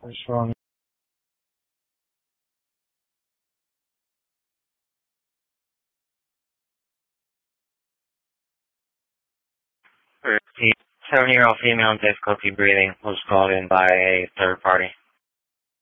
What's wrong? The 7-year-old female in difficulty breathing was called in by a third party.